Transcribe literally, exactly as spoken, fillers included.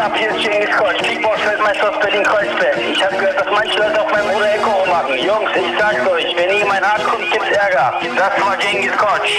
ab? Hier ist Cengiz Koç, Kickbox-Weltmeister aus Berlin-Kreuzberg. Ich habe gehört, dass manche Leute auf meinen Bruder Eko machen. Jungs, ich sag's euch, wenn ihr mein Hart guckt, gibt's Ärger. Das war Cengiz Koç.